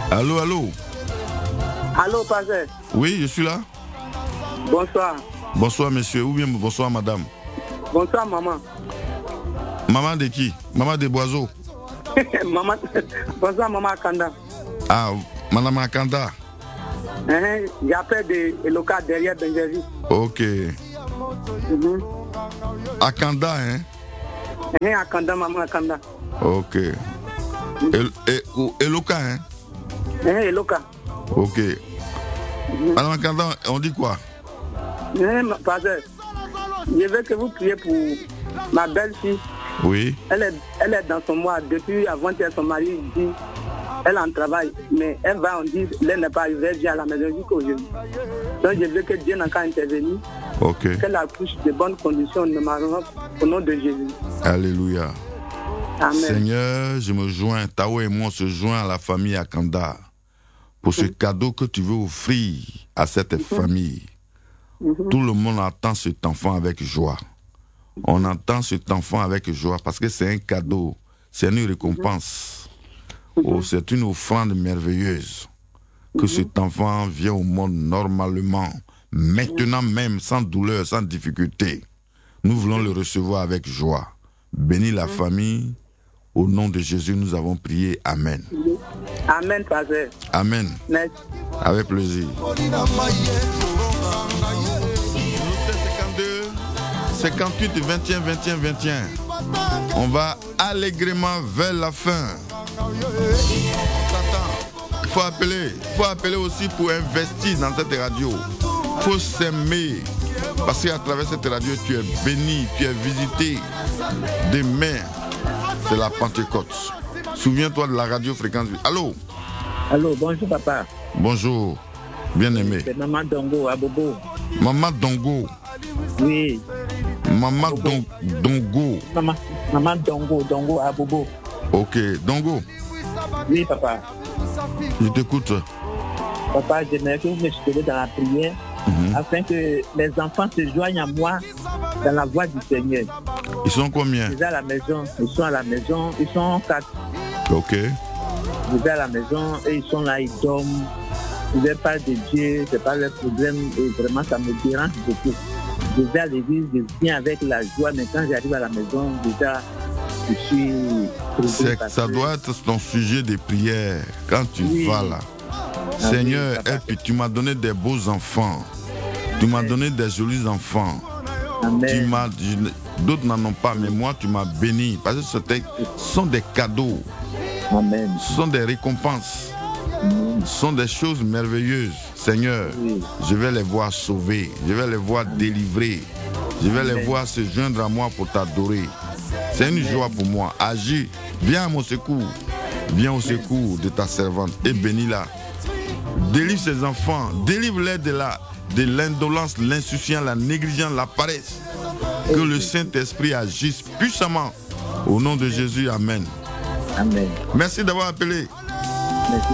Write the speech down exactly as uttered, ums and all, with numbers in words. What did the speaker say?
Allô, allô. Allô, pasteur. Oui, je suis là. Bonsoir. Bonsoir, monsieur. Ou bien bonsoir, madame. Bonsoir, maman. Maman de qui? Maman des Boiseaux. Maman. Bonsoir, maman Akanda. Ah, madame Akanda. Hein, j'appelle de Eloka derrière Benjervi. Ok. Mm-hmm. Akanda, hein? Hein, Akanda, maman Akanda. Ok. El, el, Eloka, hein? Hein, Eloka. Ok. Mm-hmm. Madame Akanda, on dit quoi? Hein, pasteur. Je veux que vous priez pour ma belle-fille. Oui. Elle est, elle est dans son mois. Depuis avant-hier, son mari dit elle en travaille. Mais elle va, on dit, elle n'est pas arrivée, elle vient à la maison jusqu'aujourd'hui. Donc je veux que Dieu n'a qu'à intervenir. Ok. Qu'elle accouche de bonnes conditions au nom de Jésus. Alléluia. Amen. Seigneur, je me joins, Tao et moi on se joint à la famille Akanda pour ce mm-hmm. cadeau que tu veux offrir à cette mm-hmm. famille. Mm-hmm. Tout le monde attend cet enfant avec joie. On attend cet enfant avec joie parce que c'est un cadeau, c'est une récompense. Mm-hmm. Oh, c'est une offrande merveilleuse que mm-hmm. cet enfant vient au monde normalement, maintenant même, sans douleur, sans difficulté. Nous voulons le recevoir avec joie. Bénis la mm-hmm. famille. Au nom de Jésus, nous avons prié. Amen. Amen, pasteur. Amen. Merci. Avec plaisir. cinquante-huit, vingt et un, vingt et un, vingt et un. On va allègrement vers la fin. Il faut appeler. Il faut appeler aussi pour investir dans cette radio. Il faut s'aimer. Parce qu'à travers cette radio, tu es béni, tu es visité. Demain, c'est la Pentecôte. Souviens-toi de la radio Fréquence. Allô? Allô, bonjour papa. Bonjour, bien-aimé. C'est Maman Dongo à Bobo. Maman Dongo. Oui. Maman Don, Dongo. Maman, Maman Dongo, Dongo à Bobo. Ok, Dongo. Oui, papa. Je t'écoute. Papa, j'aimerais que vous me soutenez dans la prière mm-hmm. afin que les enfants se joignent à moi dans la voie du Seigneur. Ils sont combien? Ils sont à la maison. Ils sont à la maison. Ils sont quatre. Ok. Ils sont à la maison et ils sont là, ils dorment. Ils ne parlent de Dieu, c'est pas leur problème et vraiment ça me dérange beaucoup. Je vais à l'église, je viens avec la joie, mais quand j'arrive à la maison, déjà, je suis... C'est, ça que... doit être ton sujet de prière quand tu oui. vas là. Ah, Seigneur, oui, et puis tu m'as donné des beaux enfants. Tu Amen. m'as donné des jolis enfants. Amen. Tu m'as, d'autres n'en ont pas, mais moi, tu m'as béni. Parce que ce sont des cadeaux. Amen. Ce sont des récompenses. Amen. Ce sont des choses merveilleuses. Seigneur, oui. je vais les voir sauvés. Je vais les voir délivrés. Je vais Amen. les voir se joindre à moi pour t'adorer. C'est une Amen. joie pour moi. Agis. Viens à mon secours. Viens au secours de ta servante et bénis-la. Délivre ses enfants. Délivre-les de la, de l'indolence, l'insouciance, la négligence, la paresse. Que Amen. le Saint-Esprit agisse puissamment. Au nom de Jésus, Amen. Amen. Merci d'avoir appelé.